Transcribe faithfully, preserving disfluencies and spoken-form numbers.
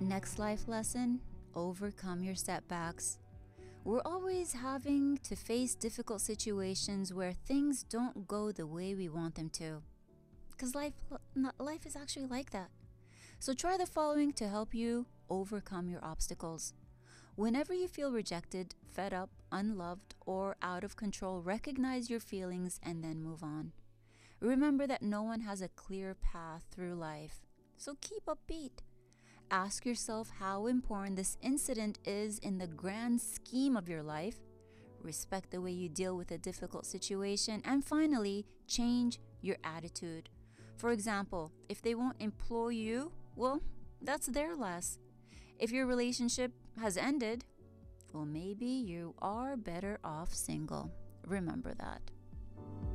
Next life lesson: overcome your setbacks. We're always having to face difficult situations where things don't go the way we want them to. Because life, life is actually like that. So try the following to help you overcome your obstacles. Whenever you feel rejected, fed up, unloved, or out of control, recognize your feelings and then move on. Remember that no one has a clear path through life, so keep upbeat. Ask yourself how important this incident is in the grand scheme of your life. Respect the way you deal with a difficult situation. And finally, change your attitude. For example, if they won't employ you, well, that's their loss. If your relationship has ended, well, maybe you are better off single. Remember that.